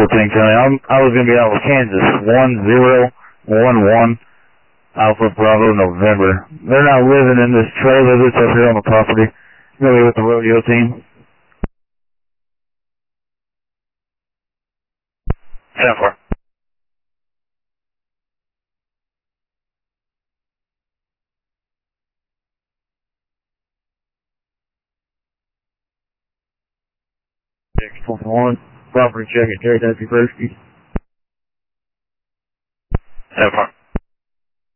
King County. I was going to be out with Kansas. 1011 Alpha Bravo November. They're not living in this trailer that's up here on the property. Going to be with the rodeo team. 10-4. X21, property check at Terry Duffy Brewski. 10-4.